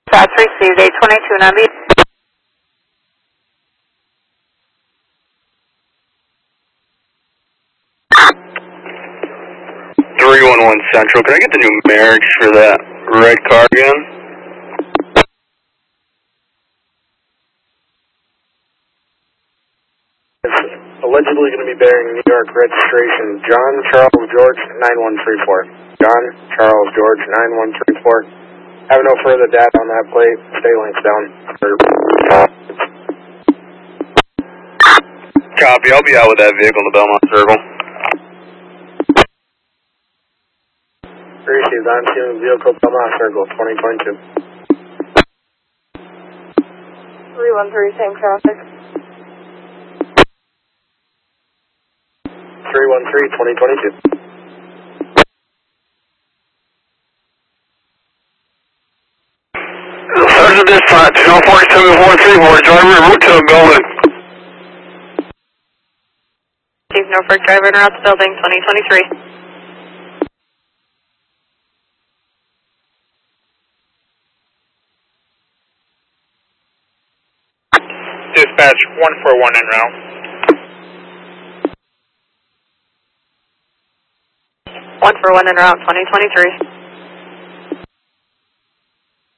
Shots received, 822 Nabi. 311 Central, can I get the numerics for that red car again? It's allegedly going to be bearing New York registration, John Charles George 9134. John Charles George 9134. Have no further data on that plate. Stay links down. Copy, I'll be out with that vehicle in the Belmont Circle. Received on to vehicle Belmont Circle 2022. 313, same traffic. 313 2022. Sergeant Dispatch, 04743, driver en route to the building. Chief Norfolk driver en route to building 2023. Dispatch 141 en route. 141 en route 2023.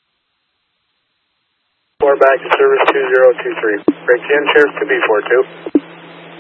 Back to service 2023. Break in, Sheriff to B42.